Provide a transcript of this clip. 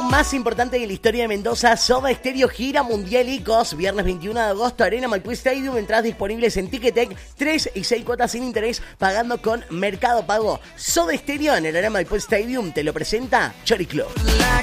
más importante de la historia de Mendoza, Soda Stereo gira mundial Icos, viernes 21 de agosto, Arena Maipú Stadium, entradas disponibles en Ticketek, 3 y 6 cuotas sin interés, pagando con Mercado Pago. Soda Stereo en el Arena Maipú Stadium te lo presenta Chori Club.